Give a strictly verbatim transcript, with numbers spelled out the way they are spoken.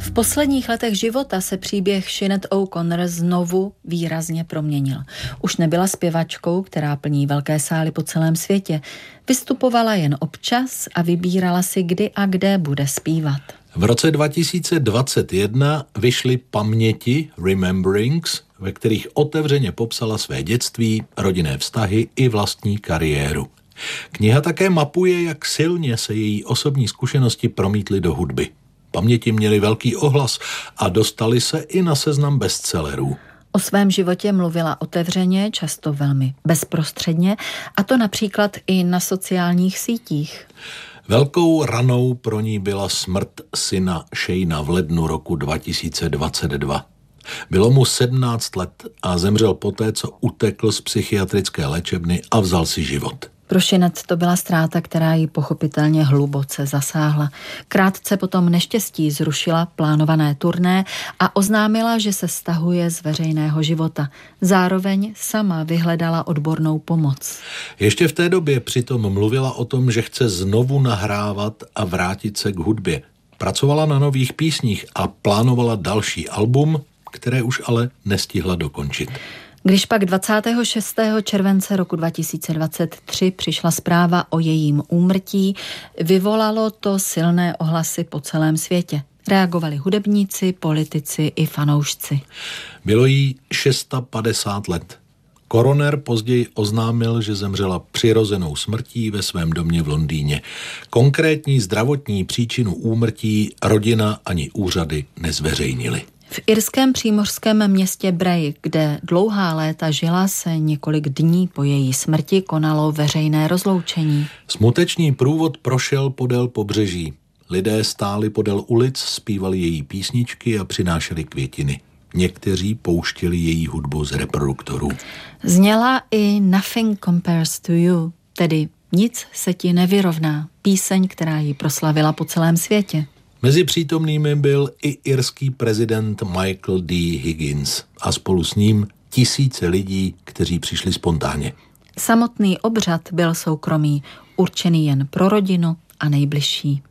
V posledních letech života se příběh Sinead O'Connor znovu výrazně proměnil. Už nebyla zpěvačkou, která plní velké sály po celém světě. Vystupovala jen občas a vybírala si, kdy a kde bude zpívat. V roce dva tisíce dvacet jedna vyšly Paměti, Rememberings, ve kterých otevřeně popsala své dětství, rodinné vztahy i vlastní kariéru. Kniha také mapuje, jak silně se její osobní zkušenosti promítly do hudby. Paměti měly velký ohlas a dostali se i na seznam bestsellerů. O svém životě mluvila otevřeně, často velmi bezprostředně, a to například i na sociálních sítích. Velkou ranou pro ní byla smrt syna Shayna v lednu roku dva tisíce dvacet dva. Bylo mu sedmnáct let a zemřel poté, co utekl z psychiatrické léčebny a vzal si život. Pro Sinead to byla ztráta, která ji pochopitelně hluboce zasáhla. Krátce po tom neštěstí zrušila plánované turné a oznámila, že se stahuje z veřejného života. Zároveň sama vyhledala odbornou pomoc. Ještě v té době přitom mluvila o tom, že chce znovu nahrávat a vrátit se k hudbě. Pracovala na nových písních a plánovala další album, které už ale nestihla dokončit. Když pak dvacátého šestého července roku dva tisíce dvacet tři přišla zpráva o jejím úmrtí, vyvolalo to silné ohlasy po celém světě. Reagovali hudebníci, politici i fanoušci. Bylo jí padesát šest let. Koroner později oznámil, že zemřela přirozenou smrtí ve svém domě v Londýně. Konkrétní zdravotní příčinu úmrtí rodina ani úřady nezveřejnily. V irském přímořském městě Bray, kde dlouhá léta žila, se několik dní po její smrti konalo veřejné rozloučení. Smutečný průvod prošel podél pobřeží. Lidé stáli podél ulic, zpívali její písničky a přinášeli květiny. Někteří pouštěli její hudbu z reproduktorů. Zněla i Nothing Compares to You, tedy Nic se ti nevyrovná, píseň, která ji proslavila po celém světě. Mezi přítomnými byl i irský prezident Michael D. Higgins a spolu s ním tisíce lidí, kteří přišli spontánně. Samotný obřad byl soukromý, určený jen pro rodinu a nejbližší.